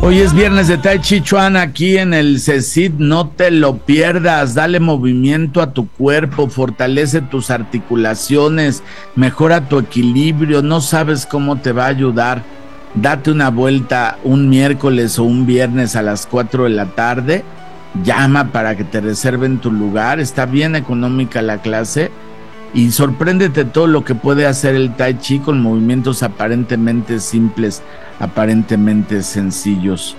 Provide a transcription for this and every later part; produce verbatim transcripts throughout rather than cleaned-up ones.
Hoy es viernes de Tai Chi Chuan aquí en el CECIT, no te lo pierdas, dale movimiento a tu cuerpo, fortalece tus articulaciones, mejora tu equilibrio, no sabes cómo te va a ayudar. Date una vuelta un miércoles o un viernes a las cuatro de la tarde, llama para que te reserven tu lugar, está bien económica la clase y sorpréndete todo lo que puede hacer el Tai Chi con movimientos aparentemente simples, aparentemente sencillos.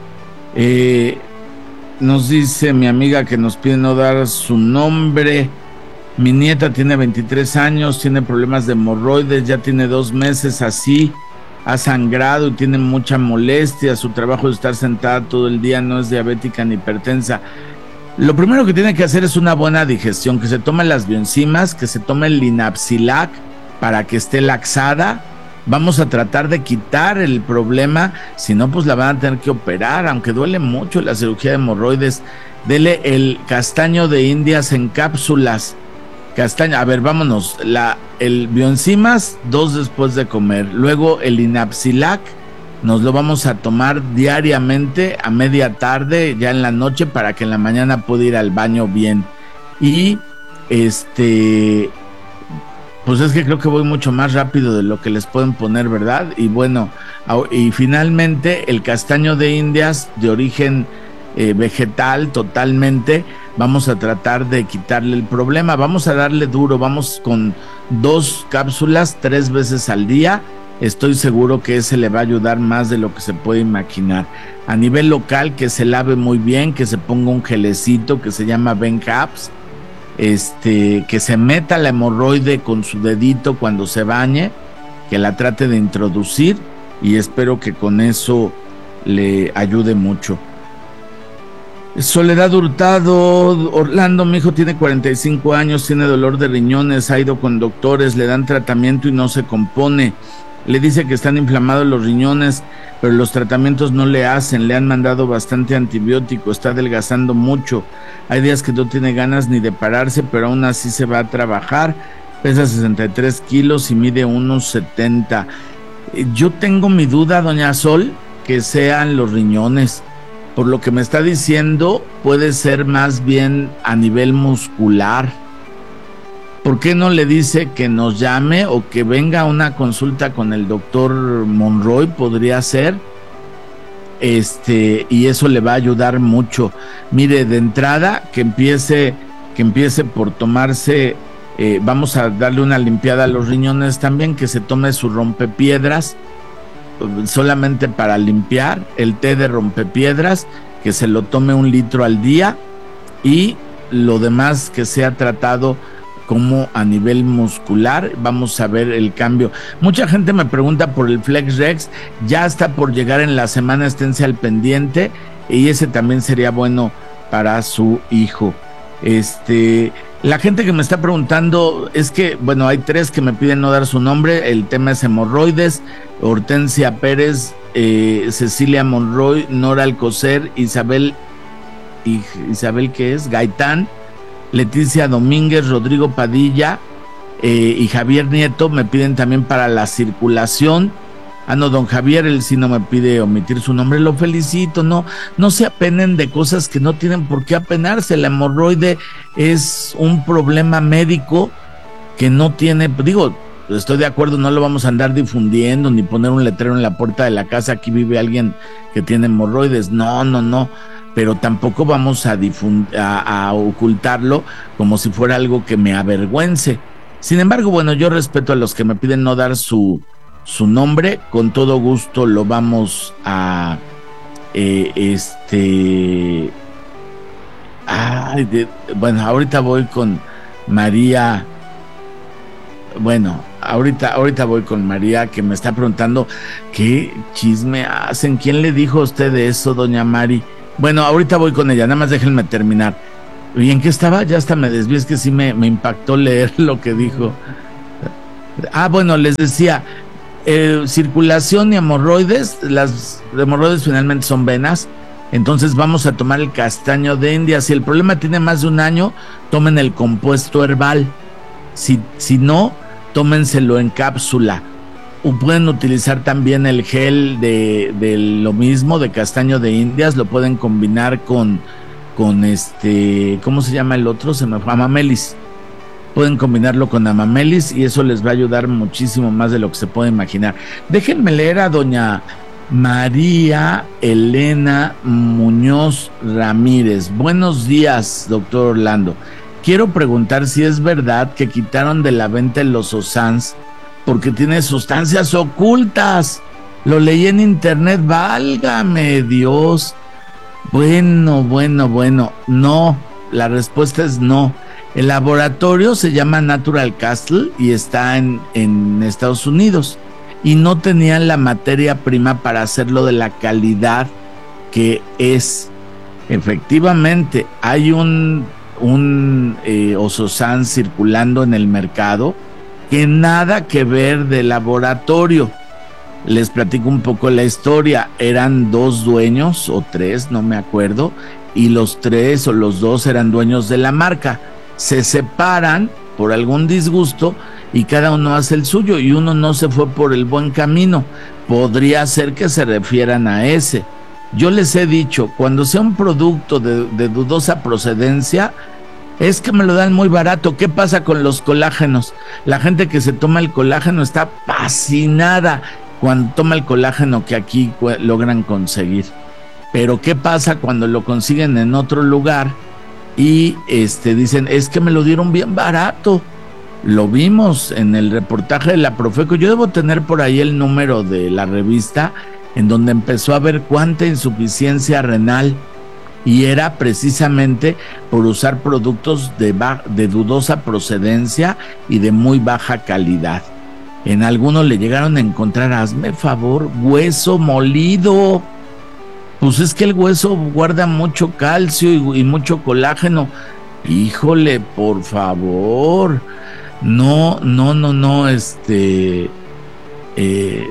Eh, nos dice mi amiga que nos pide no dar su nombre. Mi nieta tiene veintitrés años, tiene problemas de hemorroides, ya tiene dos meses así, ha sangrado y tiene mucha molestia. Su trabajo es estar sentada todo el día, no es diabética ni hipertensa. Lo primero que tiene que hacer es una buena digestión, que se tome las bioenzimas, que se tome el Linapsilac para que esté laxada. Vamos a tratar de quitar el problema, si no pues la van a tener que operar, aunque duele mucho la cirugía de hemorroides. Dele el castaño de Indias en cápsulas. Castaño, a ver, vámonos, la, el bioenzimas, dos después de comer, luego el Linapsilac, nos lo vamos a tomar diariamente a media tarde, ya en la noche, para que en la mañana pueda ir al baño bien. Y este... pues es que creo que voy mucho más rápido de lo que les pueden poner, ¿verdad? Y bueno, y finalmente el castaño de Indias de origen eh, vegetal totalmente, vamos a tratar de quitarle el problema, vamos a darle duro, vamos con dos cápsulas tres veces al día, estoy seguro que ese le va a ayudar más de lo que se puede imaginar. A nivel local, que se lave muy bien, que se ponga un gelecito que se llama Bencaps, Este, que se meta la hemorroide con su dedito cuando se bañe, que la trate de introducir y espero que con eso le ayude mucho. Soledad Hurtado, Orlando, mi hijo tiene cuarenta y cinco años, tiene dolor de riñones, ha ido con doctores, le dan tratamiento y no se compone. Le dice que están inflamados los riñones, pero los tratamientos no le hacen, le han mandado bastante antibiótico, está adelgazando mucho. Hay días que no tiene ganas ni de pararse, pero aún así se va a trabajar. Pesa sesenta y tres kilos y mide uno setenta. Yo tengo mi duda, doña Sol, que sean los riñones. Por lo que me está diciendo, puede ser más bien a nivel muscular. ¿Por qué no le dice que nos llame o que venga a una consulta con el doctor Monroy? Podría ser. Este, y eso le va a ayudar mucho. Mire, de entrada, que empiece, que empiece por tomarse, eh, vamos a darle una limpiada a los riñones también, que se tome su rompepiedras, solamente para limpiar, el té de rompepiedras, que se lo tome un litro al día, y lo demás que sea tratado como a nivel muscular. Vamos a ver el cambio. Mucha gente me pregunta por el FlexRex, ya está por llegar en la semana, esténse al pendiente, y ese también sería bueno para su hijo. Este, la gente que me está preguntando, es que, bueno, hay tres que me piden no dar su nombre, el tema es hemorroides: Hortensia Pérez, eh, Cecilia Monroy, Nora Alcocer, Isabel, y, Isabel, ¿qué es? Gaitán, Leticia Domínguez, Rodrigo Padilla eh, y Javier Nieto me piden también para la circulación. Ah, no, don Javier, él sí no me pide omitir su nombre, lo felicito. No, no se apenen de cosas que no tienen por qué apenarse. La hemorroide es un problema médico que no tiene, digo, estoy de acuerdo, no lo vamos a andar difundiendo ni poner un letrero en la puerta de la casa, aquí vive alguien que tiene hemorroides. No, no, no. Pero tampoco vamos a, difund- a, a ocultarlo como si fuera algo que me avergüence. Sin embargo, bueno, yo respeto a los que me piden no dar su, su nombre, con todo gusto lo vamos a, eh, este, ay, de, bueno, ahorita voy con María, bueno, ahorita, ahorita voy con María, que me está preguntando qué chisme hacen, ¿quién le dijo a usted eso, doña Mari? Bueno, ahorita voy con ella, nada más déjenme terminar. ¿Y en qué estaba? Ya hasta me desvié, es que sí me, me impactó leer lo que dijo. Ah, bueno, les decía, eh, circulación y hemorroides, las hemorroides finalmente son venas, entonces vamos a tomar el castaño de India. Si el problema tiene más de un año, tomen el compuesto herbal. Si, si no, tómenselo en cápsula. pueden utilizar también el gel de, de lo mismo, de castaño de Indias, lo pueden combinar con, con este, ¿cómo se llama el otro? Se me fue, Amamelis. Pueden combinarlo con Amamelis y eso les va a ayudar muchísimo más de lo que se puede imaginar. Déjenme leer a doña María Elena Muñoz Ramírez. Buenos días, doctor Orlando. Quiero preguntar si es verdad que quitaron de la venta el Lososans porque tiene sustancias ocultas. Lo leí en internet, válgame Dios. Bueno, bueno, bueno, no, la respuesta es no. El laboratorio se llama Natural Castle y está en, en Estados Unidos y no tenían la materia prima para hacerlo de la calidad que es. Efectivamente, hay un, un eh, Ozosan circulando en el mercado que nada que ver de laboratorio. Les platico un poco la historia. Eran dos dueños o tres, no me acuerdo, y los tres o los dos eran dueños de la marca. Se separan por algún disgusto y cada uno hace el suyo y uno no se fue por el buen camino. Podría ser que se refieran a ese. Yo les he dicho, cuando sea un producto de, de dudosa procedencia, es que me lo dan muy barato. ¿Qué pasa con los colágenos? La gente que se toma el colágeno está fascinada cuando toma el colágeno que aquí logran conseguir. Pero ¿qué pasa cuando lo consiguen en otro lugar? Y este, dicen, es que me lo dieron bien barato. Lo vimos en el reportaje de la Profeco. Yo debo tener por ahí el número de la revista en donde empezó a ver cuánta insuficiencia renal, y era precisamente por usar productos de, de dudosa procedencia y de muy baja calidad. En algunos le llegaron a encontrar, hazme favor, hueso molido. Pues es que el hueso guarda mucho calcio y, y mucho colágeno. Híjole, por favor. No, no, no, no, este... Eh,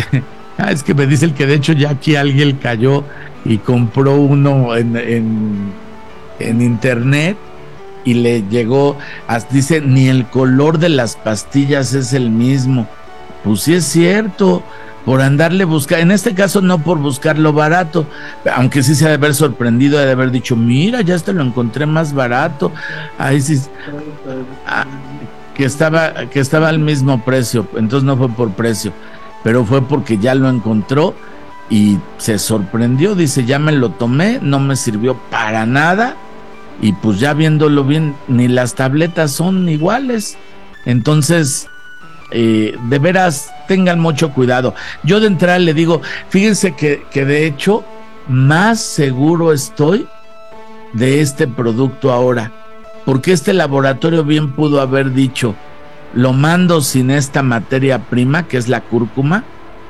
es que me dice el que de hecho ya aquí alguien cayó y compró uno en, en, en internet y le llegó, dice, ni el color de las pastillas es el mismo. Pues sí es cierto, por andarle buscando, en este caso no por buscarlo barato, aunque sí se ha de haber sorprendido, ha de haber dicho, mira, ya te lo encontré más barato, ahí sí, ah, que estaba, que estaba al mismo precio, entonces no fue por precio, pero fue porque ya lo encontró y se sorprendió, dice, ya me lo tomé, no me sirvió para nada, y pues ya viéndolo bien, ni las tabletas son iguales. Entonces, eh, de veras, tengan mucho cuidado. Yo de entrada le digo, fíjense que, que de hecho, más seguro estoy de este producto ahora, porque este laboratorio bien pudo haber dicho, lo mando sin esta materia prima, que es la cúrcuma,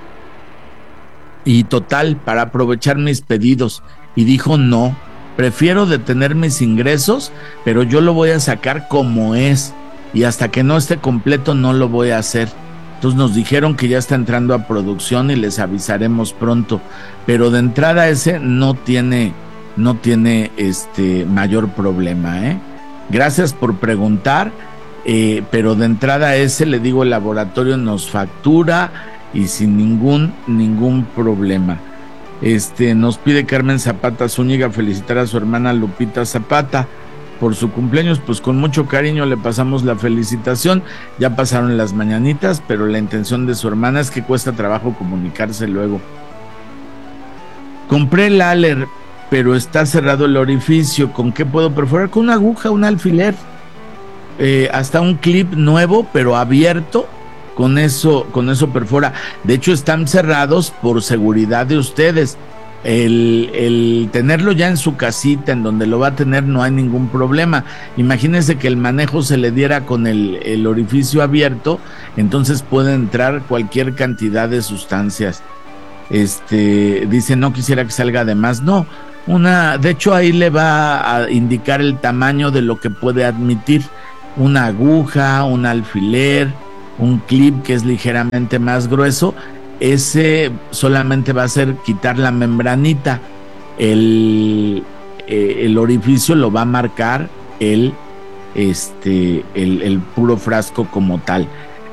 y total, para aprovechar mis pedidos, y dijo no, prefiero detener mis ingresos, pero yo lo voy a sacar como es, y hasta que no esté completo no lo voy a hacer. Entonces nos dijeron que ya está entrando a producción y les avisaremos pronto, pero de entrada ese no tiene, no tiene este mayor problema, ¿eh? Gracias por preguntar, eh, pero de entrada ese, le digo, el laboratorio nos factura y sin ningún, ningún problema. Este, nos pide Carmen Zapata Zúñiga felicitar a su hermana Lupita Zapata por su cumpleaños. Pues con mucho cariño le pasamos la felicitación. Ya pasaron las mañanitas, pero la intención de su hermana es que cuesta trabajo comunicarse luego. Compré el Aller, pero está cerrado el orificio. ¿Con qué puedo perforar? Con una aguja, un alfiler, eh, hasta un clip nuevo pero abierto. Con eso, con eso perfora. De hecho, están cerrados por seguridad de ustedes. El, el tenerlo ya en su casita, en donde lo va a tener, no hay ningún problema. Imagínense que el manejo se le diera con el, el orificio abierto, entonces puede entrar cualquier cantidad de sustancias. Este, dice, no quisiera que salga de más. No, una, de hecho ahí le va a indicar el tamaño de lo que puede admitir. Una aguja, un alfiler, un clip que es ligeramente más grueso, ese solamente va a ser quitar la membranita, el, eh, el orificio lo va a marcar el, este, el, el puro frasco como tal.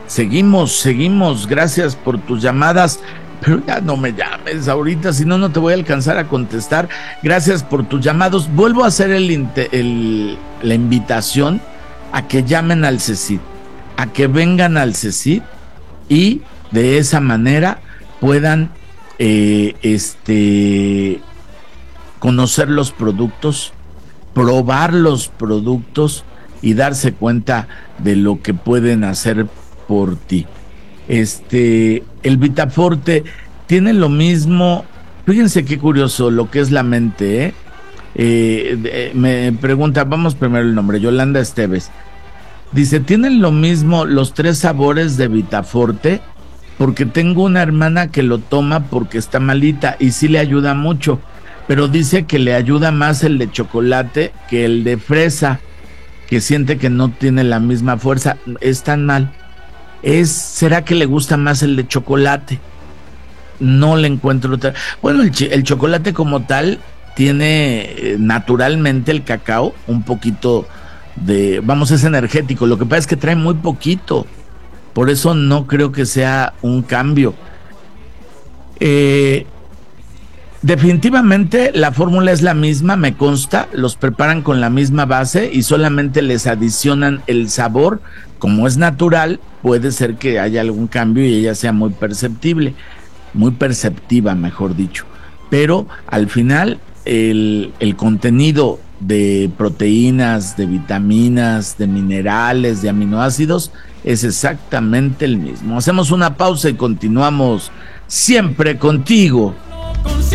Seguimos, seguimos, gracias por tus llamadas, pero ya no me llames ahorita, si no, no te voy a alcanzar a contestar. Gracias por tus llamados. Vuelvo a hacer el, el, la invitación a que llamen al CECID, a que vengan al CECID y de esa manera puedan eh, este, conocer los productos, probar los productos y darse cuenta de lo que pueden hacer por ti. Este, el Vitaforte tiene lo mismo. Fíjense qué curioso lo que es la mente, ¿eh? Eh, eh, me pregunta, vamos primero el nombre, Yolanda Esteves. Dice, ¿tienen lo mismo los tres sabores de Vitaforte? Porque tengo una hermana que lo toma porque está malita y sí le ayuda mucho, pero dice que le ayuda más el de chocolate que el de fresa, que siente que no tiene la misma fuerza. Es tan mal. Es, ¿será que le gusta más el de chocolate? No le encuentro otra. Bueno, el, el chocolate como tal tiene eh, naturalmente el cacao un poquito de, vamos, es energético. Lo que pasa es que trae muy poquito, por eso no creo que sea un cambio. Eh, definitivamente la fórmula es la misma, me consta, los preparan con la misma base y solamente les adicionan el sabor. Como es natural, puede ser que haya algún cambio y ella sea muy perceptible, muy perceptiva, mejor dicho. Pero al final el, el contenido de proteínas, de vitaminas, de minerales, de aminoácidos es exactamente el mismo. Hacemos una pausa y continuamos siempre contigo.